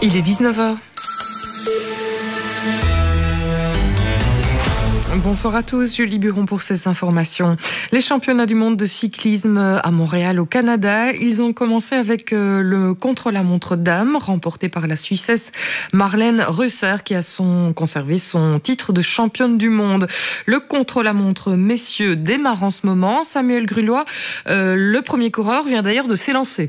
Il est 19h. Bonsoir à tous, Julie Buron pour ces informations. Les championnats du monde de cyclisme à Montréal au Canada, ils ont commencé avec le contre-la-montre dames remporté par la Suissesse Marlène Reusser qui a conservé son titre de championne du monde. Le contre-la-montre messieurs démarre en ce moment. Samuel Grulois, le premier coureur, vient d'ailleurs de s'élancer.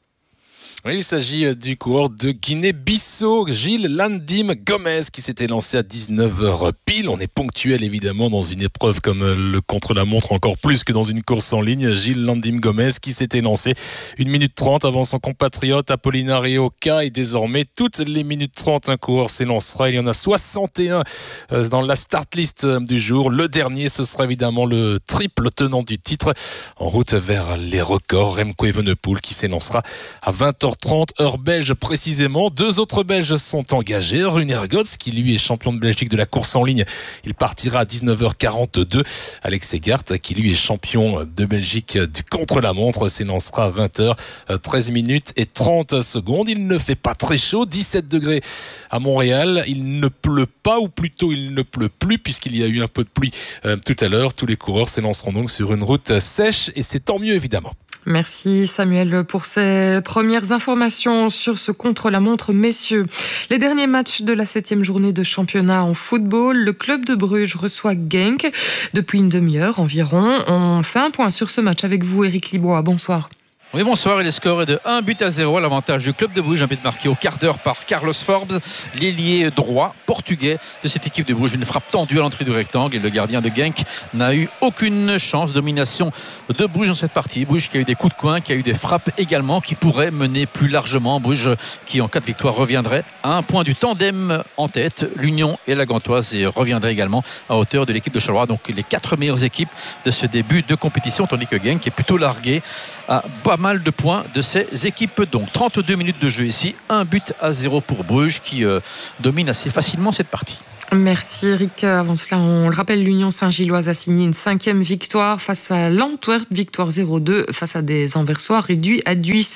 Oui, il s'agit du coureur de Guinée-Bissau, Gilles Landim Gomez, qui s'était lancé à 19h pile. On est ponctuel évidemment dans une épreuve comme le contre-la-montre, encore plus que dans une course en ligne. Gilles Landim Gomez qui s'était lancé 1 minute 30 avant son compatriote Apollinario K. Et désormais, toutes les minutes 30, un coureur s'élancera. Il y en a 61 dans la start list du jour. Le dernier, ce sera évidemment le triple tenant du titre. En route vers les records, Remco Evenepoel qui s'élancera à 20h30, heure belge précisément. 2 autres Belges sont engagés. Rune Ergots, qui lui est champion de Belgique de la course en ligne, il partira à 19h42. Alex Segart, qui lui est champion de Belgique du contre-la-montre, s'élancera à 20h, 13 minutes et 30 secondes. Il ne fait pas très chaud, 17 degrés à Montréal. Il ne pleut pas, ou plutôt il ne pleut plus, puisqu'il y a eu un peu de pluie tout à l'heure. Tous les coureurs s'élanceront donc sur une route sèche, et c'est tant mieux évidemment. Merci Samuel pour ces premières informations sur ce contre-la-montre messieurs. Les derniers matchs de la 7e journée de championnat en football, le club de Bruges reçoit Genk depuis une demi-heure environ. On fait un point sur ce match avec vous, Éric Libois. Bonsoir. Oui, bonsoir. Et le score est de 1-0 à l'avantage du club de Bruges. Un but marqué au quart d'heure par Carlos Forbes, l'ailier droit portugais de cette équipe de Bruges. Une frappe tendue à l'entrée du rectangle et le gardien de Genk n'a eu aucune chance. Domination de Bruges dans cette partie. Bruges qui a eu des coups de coin, qui a eu des frappes également, qui pourrait mener plus largement. Bruges qui, en cas de victoire, reviendrait à un point du tandem en tête. L'Union et la Gantoise et reviendrait également à hauteur de l'équipe de Charleroi. Donc les 4 meilleures équipes de ce début de compétition, tandis que Genk est plutôt largué à pas mal de points de ces équipes. Donc 32 minutes de jeu ici, 1-0 pour Bruges qui domine assez facilement cette partie. Merci Eric. Avant cela, on le rappelle, l'Union Saint-Gilloise a signé une 5e victoire face à l'Antwerp, victoire 0-2 face à des Anversois réduits à 10.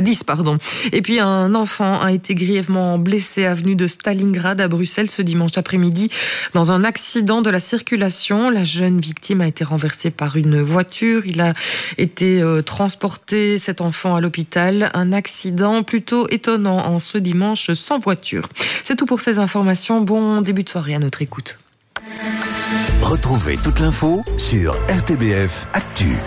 Et puis un enfant a été grièvement blessé avenue de Stalingrad à Bruxelles ce dimanche après-midi dans un accident de la circulation. La jeune victime a été renversée par une voiture. Il a été transporté, cet enfant, à l'hôpital. Un accident plutôt étonnant en ce dimanche sans voiture. C'est tout pour ces informations. Bon début de soirée à notre écoute. Retrouvez toute l'info sur RTBF Actu.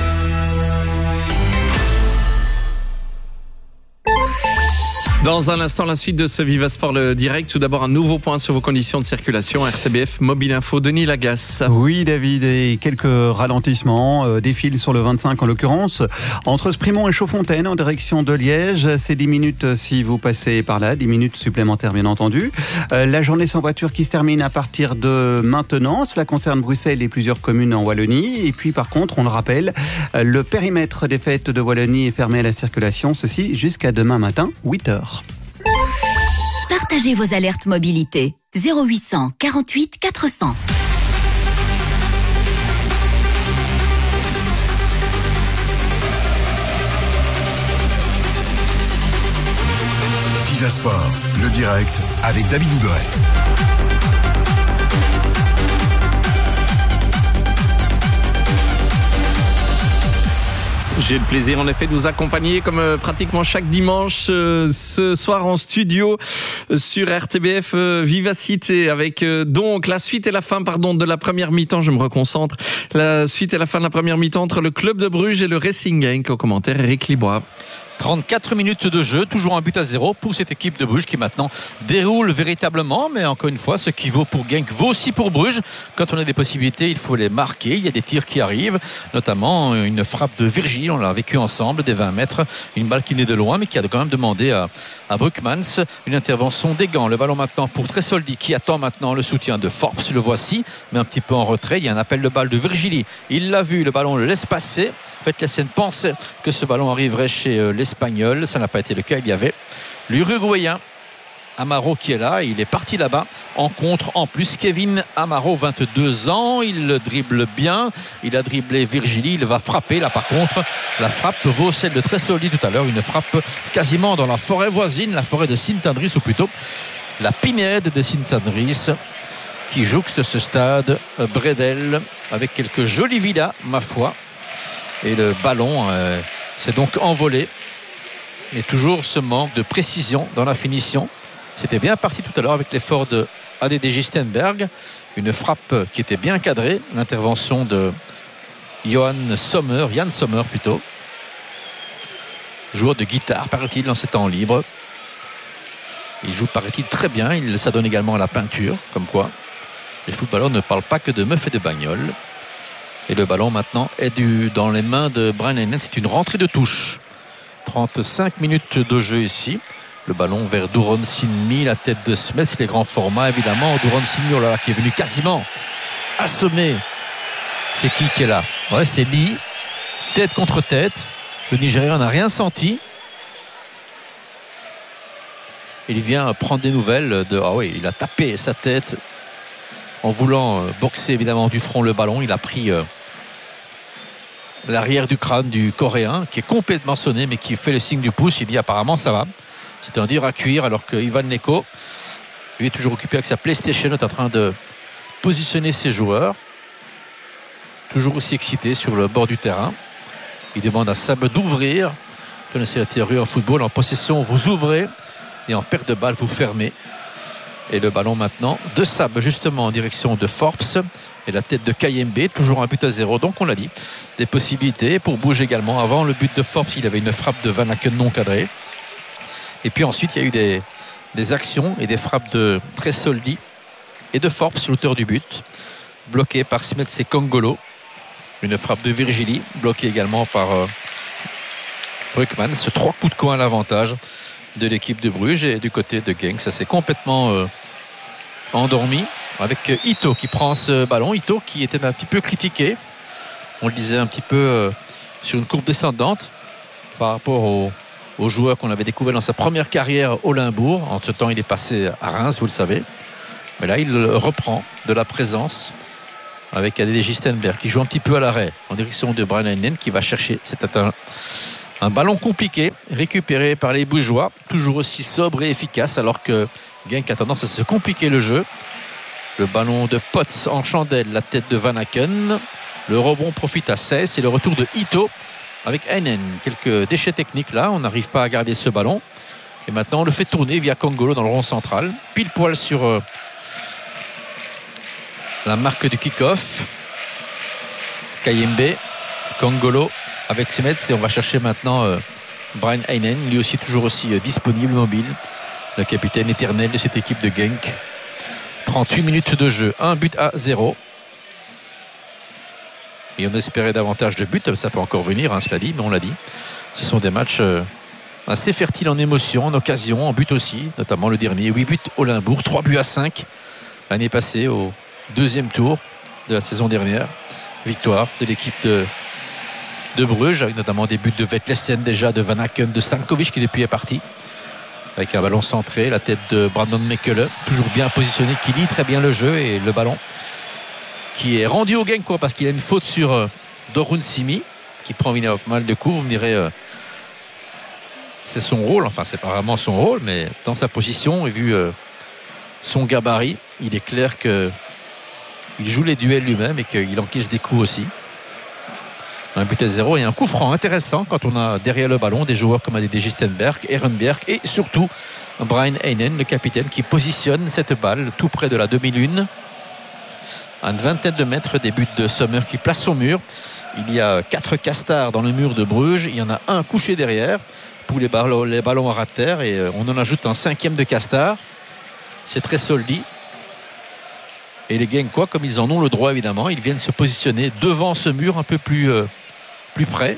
Dans un instant, la suite de ce Viva Sport le direct. Tout d'abord, un nouveau point sur vos conditions de circulation. RTBF Mobile Info, Denis Lagasse. Oui, David, et quelques ralentissements défilent sur le 25 en l'occurrence. Entre Sprimont et Chaudfontaine en direction de Liège, c'est 10 minutes si vous passez par là, 10 minutes supplémentaires bien entendu. La journée sans voiture qui se termine à partir de maintenant. Cela concerne Bruxelles et plusieurs communes en Wallonie. Et puis par contre, on le rappelle, le périmètre des fêtes de Wallonie est fermé à la circulation. Ceci jusqu'à demain matin, 8h. Partagez vos alertes mobilité. 0800 48 400. Viva Sport, le direct avec David Oudret. J'ai le plaisir en effet de vous accompagner comme pratiquement chaque dimanche ce soir en studio sur RTBF Vivacité avec donc la suite et la fin de la première mi-temps. Je me reconcentre. La suite et la fin de la première mi-temps entre le club de Bruges et le Racing Genk. Au commentaire, Éric Libois. 34 minutes de jeu, toujours 1-0 pour cette équipe de Bruges qui maintenant déroule véritablement. Mais encore une fois, ce qui vaut pour Genk vaut aussi pour Bruges. Quand on a des possibilités, il faut les marquer. Il y a des tirs qui arrivent, notamment une frappe de Virgile, on l'a vécu ensemble, des 20 mètres. Une balle qui naît de loin, mais qui a quand même demandé à Brugmans une intervention des gants. Le ballon maintenant pour Tresoldi qui attend maintenant le soutien de Forbes. Le voici, mais un petit peu en retrait. Il y a un appel de balle de Virgili. Il l'a vu, le ballon le laisse passer. En fait, la scène pensait que ce ballon arriverait chez l'Espagnol. Ça n'a pas été le cas. Il y avait l'Uruguayen Amaro qui est là, il est parti là-bas en contre en plus. Kevin Amaro, 22 ans, il dribble bien, il a dribblé Virgili, il va frapper là par contre. La frappe vaut celle de Tressoldi tout à l'heure, une frappe quasiment dans la forêt voisine, la forêt de Sint-Andries, ou plutôt la pinède de Sint-Andries, qui jouxte ce stade Bredel avec quelques jolies villas, ma foi. Et le ballon s'est donc envolé. Et toujours ce manque de précision dans la finition. C'était bien parti tout à l'heure avec l'effort de ADDJ Stenberg. Une frappe qui était bien cadrée. L'intervention de Jan Sommer plutôt. Joueur de guitare, paraît-il, dans ses temps libres. Il joue, paraît-il, très bien. Il s'adonne également à la peinture, comme quoi les footballeurs ne parlent pas que de meufs et de bagnoles. Et le ballon maintenant est dans les mains de Brian Heinen. C'est une rentrée de touche. 35 minutes de jeu ici. Le ballon vers Duron Sinmi, la tête de Smets, les grands formats évidemment. Duron Sinmi, oh là là, qui est venu quasiment assommer. C'est qui est là? Ouais, c'est Lee. Tête contre tête. Le Nigérian n'a rien senti. Il vient prendre des nouvelles de. Ah oui, il a tapé sa tête en voulant boxer évidemment du front le ballon. Il a pris l'arrière du crâne du Coréen qui est complètement sonné mais qui fait le signe du pouce. Il dit apparemment ça va. C'est un dur à cuire alors que Ivan Neko, lui, est toujours occupé avec sa PlayStation, est en train de positionner ses joueurs. Toujours aussi excité sur le bord du terrain. Il demande à Sab d'ouvrir. Vous connaissez la théorie en football, en possession vous ouvrez et en perte de balle vous fermez. Et le ballon maintenant de Sab justement en direction de Forbes et la tête de Kayembe, toujours un but à 0. Donc on l'a dit, des possibilités pour bouger également. Avant le but de Forbes, il avait une frappe de Van Aken non cadrée. Et puis ensuite, il y a eu des actions et des frappes de Tressoldi et de Forbes, l'auteur du but, bloqué par Smets et Kongolo. Une frappe de Virgili, bloquée également par Brugman. Ce 3 coups de coin à l'avantage de l'équipe de Bruges. Et du côté de Genk, ça s'est complètement endormi avec Ito qui prend ce ballon. Ito qui était un petit peu critiqué. On le disait un petit peu sur une courbe descendante par rapport au joueur qu'on avait découvert dans sa première carrière au Limbourg. En ce temps, il est passé à Reims, vous le savez. Mais là, il reprend de la présence avec ADDJ Stenberg qui joue un petit peu à l'arrêt en direction de Brian Heinen qui va chercher. C'était un ballon compliqué récupéré par les Brugeois, toujours aussi sobre et efficace alors que Genk a tendance à se compliquer le jeu. Le ballon de Potts en chandelle, la tête de Van Aken. Le rebond profite à 16 et le retour de Ito avec Heinen. Quelques déchets techniques là, on n'arrive pas à garder ce ballon. Et maintenant on le fait tourner via Kongolo dans le rond central. Pile poil sur la marque du kick-off. Kayembe, Kongolo avec Smets et on va chercher maintenant Brian Heinen, lui aussi toujours aussi disponible, mobile. Le capitaine éternel de cette équipe de Genk. 38 minutes de jeu, 1 but à 0. Et on espérait davantage de buts, ça peut encore venir, hein, cela dit, mais on l'a dit. Ce sont des matchs assez fertiles en émotion, en occasion, en but aussi, notamment le dernier. 8 buts au Limbourg, 3 buts à 5 l'année passée au deuxième tour de la saison dernière. Victoire de l'équipe de Bruges, avec notamment des buts de Vetlesen déjà, de Van Aken, de Stankovic qui depuis est parti. Avec un ballon centré, la tête de Brandon Mekele, toujours bien positionné, qui lit très bien le jeu et le ballon qui est rendu au Genk parce qu'il a une faute sur Dorun Simi qui prend pas mal de coups. Vous me direz c'est son rôle, enfin c'est pas vraiment son rôle, mais dans sa position et vu son gabarit, il est clair qu'il joue les duels lui-même et qu'il encaisse des coups aussi. Un but à 0 et un coup franc intéressant quand on a derrière le ballon des joueurs comme ADDJ Stenberg, Ehrenberg et surtout Brian Heinen, le capitaine, qui positionne cette balle tout près de la demi-lune. À une vingtaine de mètres des buts de Sommer qui place son mur. Il y a 4 castards dans le mur de Bruges. Il y en a un couché derrière pour les ballons à ras de terre. Et on en ajoute un 5e de castard. C'est Tressoldi. Et les Genkois, comme ils en ont le droit évidemment, ils viennent se positionner devant ce mur un peu plus près.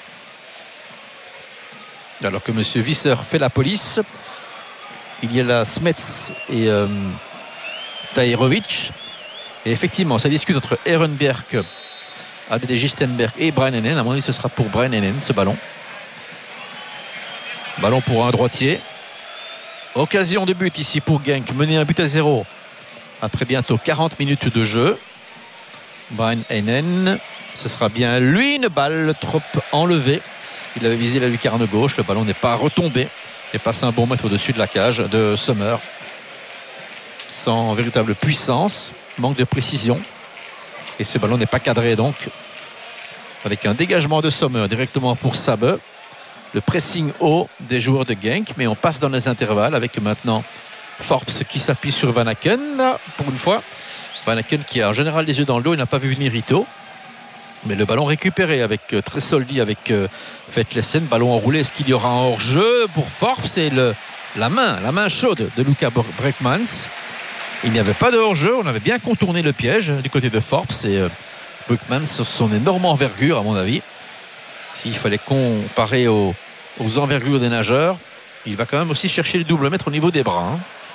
Alors que M. Visser fait la police. Il y a là Smets et Tahirovic. Et effectivement, ça discute entre Ehrenberg, ADDJ Stenberg et Brian Heinen. À mon avis, ce sera pour Brian Heinen, ce ballon. Ballon pour un droitier. Occasion de but ici pour Genk, mener 1-0 après bientôt 40 minutes de jeu. Brian Heinen, ce sera bien lui, une balle trop enlevée. Il avait visé la lucarne gauche, le ballon n'est pas retombé et passe un bon mètre au-dessus de la cage de Sommer. Sans véritable puissance, manque de précision. Et ce ballon n'est pas cadré donc. Avec un dégagement de Sommer directement pour Sabbe. Le pressing haut des joueurs de Genk, mais on passe dans les intervalles avec maintenant Forbes qui s'appuie sur Van Aken pour une fois. Van Aken qui a en général les yeux dans le dos, il n'a pas vu venir Ito. Mais le ballon récupéré avec Tresoldi, avec Vetlesen, ballon enroulé. Est-ce qu'il y aura un hors-jeu pour Forbes? Et la main chaude de Luca Breukmans. Il n'y avait pas de hors-jeu, on avait bien contourné le piège du côté de Forbes. Et Breukmans, son énorme envergure à mon avis. S'il fallait comparer aux envergures des nageurs, il va quand même aussi chercher le double mètre au niveau des bras.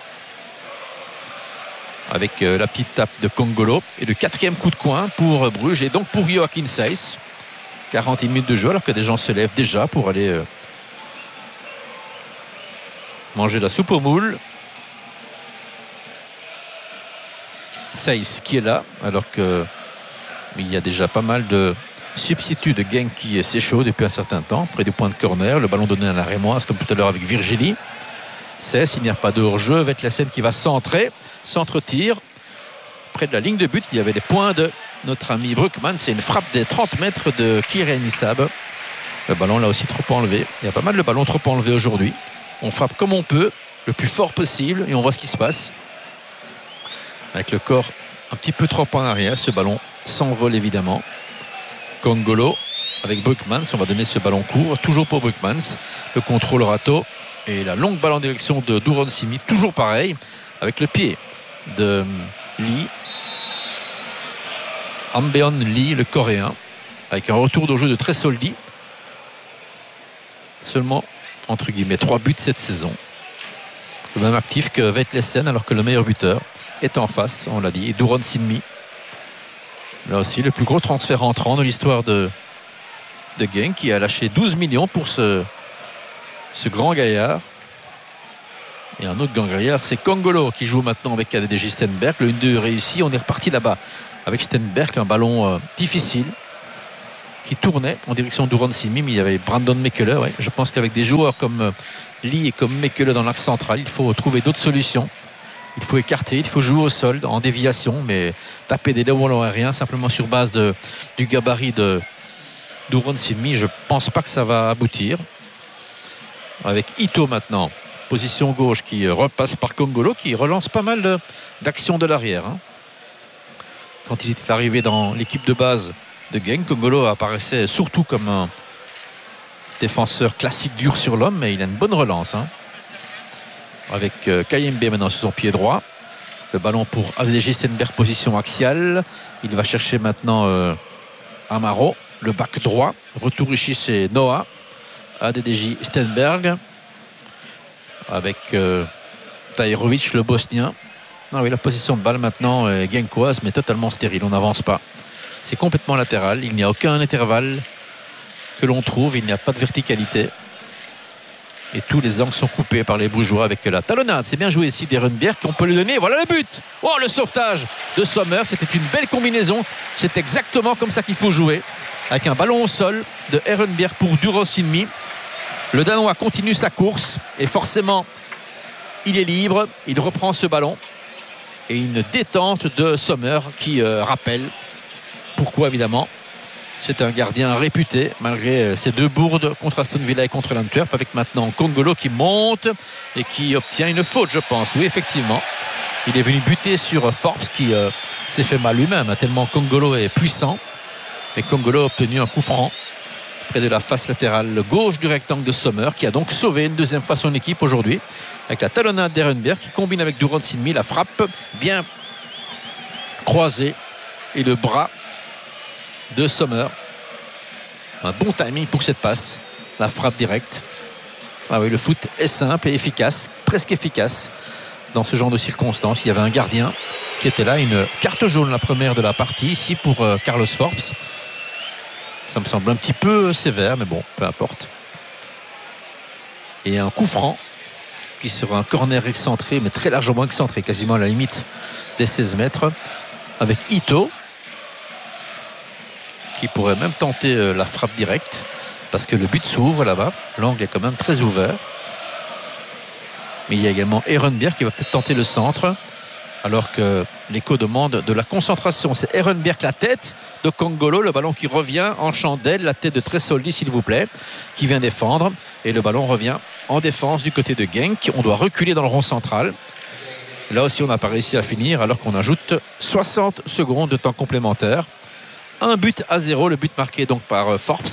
Avec la petite tape de Kongolo et le 4e coup de coin pour Bruges et donc pour Joachim Seyss. 41 minutes de jeu alors que des gens se lèvent déjà pour aller manger de la soupe aux moules. Seyss qui est là alors qu'il y a déjà pas mal de substitut de Genk qui s'échaud depuis un certain temps près du point de corner. Le ballon donné à la Rémoise comme tout à l'heure avec Virginie. Seyss, il n'y a pas de hors-jeu. Vetlesen qui va centrer, centre-tir près de la ligne de but. Il y avait des points de notre ami Breukmans. C'est une frappe des 30 mètres de Kiren Issab. Le ballon là aussi trop enlevé. Il y a pas mal de ballons trop enlevés aujourd'hui. On frappe comme on peut, le plus fort possible et on voit ce qui se passe. Avec le corps un petit peu trop en arrière, ce ballon s'envole évidemment. Kongolo avec Breukmans, on va donner ce ballon court, toujours pour Breukmans. Le contrôle râteau et la longue balle en direction de Douron Simi, toujours pareil, avec le pied de Lee. Ambeon Lee, le coréen, avec un retour de jeu de Tresoldi. Seulement, entre guillemets, 3 buts cette saison. Le même actif que Vetlesen, alors que le meilleur buteur est en face, on l'a dit, et Douron Simi. Là aussi, le plus gros transfert entrant de l'histoire de Genk, qui a lâché 12 millions pour ce grand gaillard. Et un autre grand gaillard, c'est Kongolo qui joue maintenant avec KDDJ Stenberg. Le 1-2 réussi, on est reparti là-bas avec Stenberg, un ballon difficile qui tournait en direction d'Ouran Simi, mais il y avait Brandon Mekele. Ouais. Je pense qu'avec des joueurs comme Lee et comme Mekele dans l'axe central, il faut trouver d'autres solutions. Il faut écarter, il faut jouer au sol en déviation, mais taper des ballons aériens simplement sur base du gabarit d'Ouran Simi, je ne pense pas que ça va aboutir. Avec Ito maintenant, position gauche qui repasse par Kongolo, qui relance pas mal d'actions de l'arrière. Quand il était arrivé dans l'équipe de base de Genk, Kongolo apparaissait surtout comme un défenseur classique dur sur l'homme, mais il a une bonne relance. Avec Kayembe maintenant sur son pied droit. Le ballon pour ADDJ Stenberg, position axiale. Il va chercher maintenant Amaro, le back droit. Retour ici chez Noah. ADDJ Stenberg. Avec Tahirovic, le bosnien. Ah oui, la position de balle maintenant est genkoise, mais totalement stérile. On n'avance pas. C'est complètement latéral. Il n'y a aucun intervalle que l'on trouve. Il n'y a pas de verticalité. Et tous les angles sont coupés par les Brugeois avec la talonnade. C'est bien joué ici d'Ehrenberg. On peut le donner. Voilà le but. Oh, le sauvetage de Sommer. C'était une belle combinaison. C'est exactement comme ça qu'il faut jouer. Avec un ballon au sol de Ehrenberg pour Douron Simi. Le Danois continue sa course. Et forcément, il est libre. Il reprend ce ballon. Et une détente de Sommer qui rappelle pourquoi, évidemment. C'est un gardien réputé malgré ses 2 bourdes contre Aston Villa et contre l'Antwerp, avec maintenant Kongolo qui monte et qui obtient une faute, je pense. Oui, effectivement. Il est venu buter sur Forbes qui s'est fait mal lui-même, tellement Kongolo est puissant. Et Kongolo a obtenu un coup franc près de la face latérale gauche du rectangle de Sommer, qui a donc sauvé une deuxième fois son équipe aujourd'hui avec la talonnade d'Ehrenberg qui combine avec Douron Simi, la frappe bien croisée et le bras de Sommer. Un bon timing pour cette passe, la frappe directe. Ah oui, le foot est simple et efficace, presque efficace dans ce genre de circonstances. Il y avait un gardien qui était là, une carte jaune, la première de la partie ici pour Carlos Forbes. Ça me semble un petit peu sévère, mais bon, peu importe. Et un coup franc qui sera un corner excentré, mais très largement excentré, quasiment à la limite des 16 mètres, avec Ito, qui pourrait même tenter la frappe directe, parce que le but s'ouvre là-bas. L'angle est quand même très ouvert. Mais il y a également Ehrenberg qui va peut-être tenter le centre, alors que l'écho demande de la concentration. C'est Ehrenberg, la tête de Kongolo, le ballon qui revient en chandelle, la tête de Tresoldi s'il vous plaît, qui vient défendre, et le ballon revient en défense du côté de Genk. On doit reculer dans le rond central. Là aussi on n'a pas réussi à finir, alors qu'on ajoute 60 secondes de temps complémentaire. 1-0, le but marqué donc par Forbes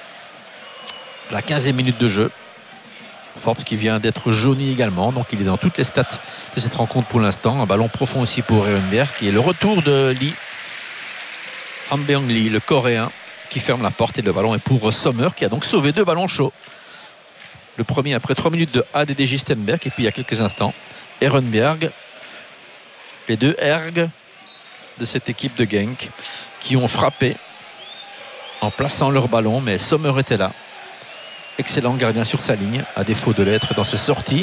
à la 15e minute de jeu. Forbes qui vient d'être jauni également, donc il est dans toutes les stats de cette rencontre pour l'instant. Un ballon profond aussi pour Ehrenberg, qui est le retour de Lee, Han-Beong Lee, le coréen, qui ferme la porte, et le ballon est pour Sommer, qui a donc sauvé 2 ballons chauds. Le premier après 3 minutes de ADD Gistenberg, et puis il y a quelques instants Ehrenberg, les 2 ergs de cette équipe de Genk qui ont frappé en plaçant leur ballon, mais Sommer était là. Excellent gardien sur sa ligne, à défaut de l'être dans ses sorties.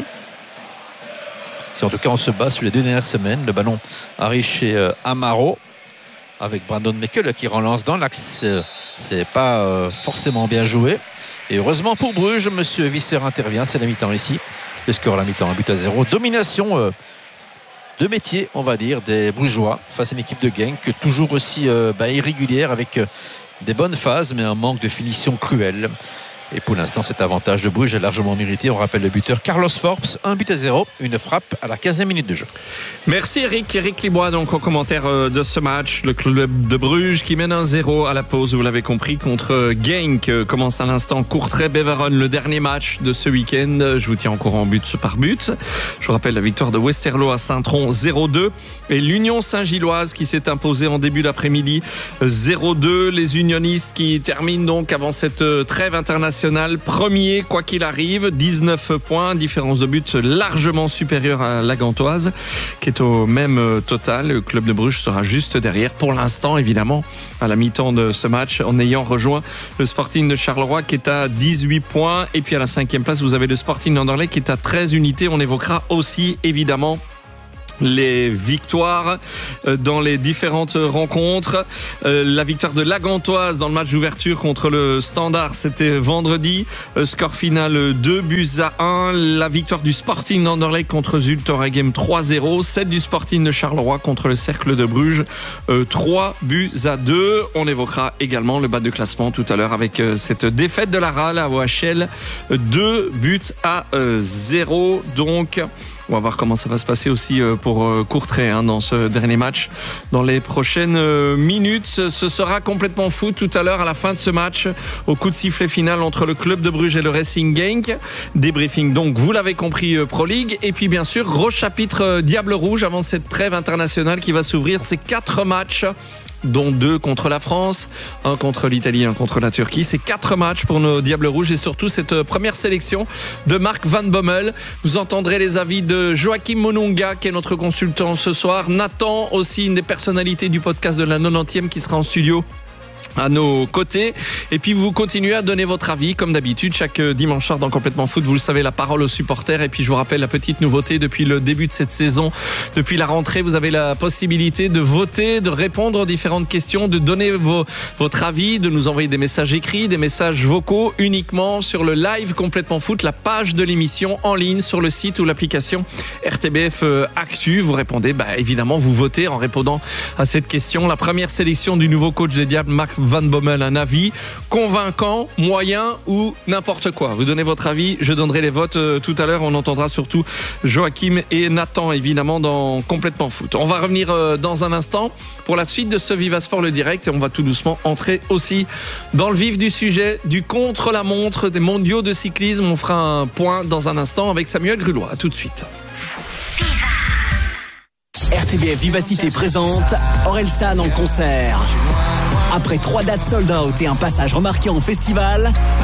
Si en tout cas on se bat sur les 2 dernières semaines, le ballon arrive chez Amaro avec Brandon Mekel qui relance dans l'axe. C'est pas forcément bien joué. Et heureusement pour Bruges, monsieur Visser intervient, c'est la mi-temps ici. Le score à la mi-temps, 1-0. Domination de métier, on va dire, des Brugeois face à une équipe de Genk toujours aussi irrégulière, avec des bonnes phases mais un manque de finition cruel. Et pour l'instant, cet avantage de Bruges est largement mérité. On rappelle le buteur Carlos Forbes, 1-0, une frappe à la 15e minute de jeu. Merci Eric Libois, donc au commentaire de ce match. Le club de Bruges qui mène 1-0 à la pause, vous l'avez compris, contre Genk. Commence à l'instant Courtrai-Beveren, le dernier match de ce week-end. Je vous tiens au courant but par but. Je vous rappelle la victoire de Westerlo à Saint-Tron 0-2 et l'Union Saint-Gilloise qui s'est imposée en début d'après-midi 0-2. Les unionistes qui terminent donc avant cette trêve internationale premier quoi qu'il arrive, 19 points, différence de but largement supérieure à la Gantoise qui est au même total. Le club de Bruges sera juste derrière pour l'instant, évidemment, à la mi-temps de ce match, en ayant rejoint le Sporting de Charleroi qui est à 18 points, et puis à la 5e place vous avez le Sporting d'Anderlecht qui est à 13 unités. On évoquera aussi évidemment les victoires dans les différentes rencontres. La victoire de la Gantoise dans le match d'ouverture contre le Standard, c'était vendredi. Score final 2-1. La victoire du Sporting d'Anderlecht contre Zulte Waregem 3-0. Celle du Sporting de Charleroi contre le Cercle de Bruges 3-2. On évoquera également le bas de classement tout à l'heure avec cette défaite de la RAL à OHL 2-0. Donc on va voir comment ça va se passer aussi pour Courtrai dans ce dernier match. Dans les prochaines minutes, ce sera complètement fou tout à l'heure à la fin de ce match, au coup de sifflet final entre le club de Bruges et le Racing Genk. Débriefing donc, vous l'avez compris, Pro League. Et puis bien sûr, gros chapitre Diable Rouge avant cette trêve internationale qui va s'ouvrir. C'est 4 matchs, dont 2 contre la France, 1 contre l'Italie, 1 contre la Turquie. C'est 4 matchs pour nos Diables Rouges, et surtout cette première sélection de Mark Van Bommel. Vous entendrez les avis de Joachim Monunga, qui est notre consultant ce soir. Nathan, aussi une des personnalités du podcast de la 90e, qui sera en studio à nos côtés. Et puis vous continuez à donner votre avis comme d'habitude chaque dimanche soir dans Complètement Foot. Vous le savez, la parole aux supporters. Et puis je vous rappelle la petite nouveauté depuis le début de cette saison, depuis la rentrée, vous avez la possibilité de voter, de répondre aux différentes questions, de donner votre avis, de nous envoyer des messages écrits, des messages vocaux uniquement sur le live Complètement Foot, la page de l'émission en ligne sur le site ou l'application RTBF Actu. Vous répondez, évidemment vous votez en répondant à cette question. La première sélection du nouveau coach des Diables, Mark Van Bommel, un avis convaincant, moyen ou n'importe quoi. Vous donnez votre avis, je donnerai les votes tout à l'heure. On entendra surtout Joachim et Nathan évidemment dans Complètement Foot. On va revenir dans un instant pour la suite de ce Viva Sport le direct, et on va tout doucement entrer aussi dans le vif du sujet du contre-la-montre des mondiaux de cyclisme. On fera un point dans un instant avec Samuel Grulois. À tout de suite. RTBF Vivacité présente Orelsan en concert. Après 3 dates sold out et un passage remarqué en festival,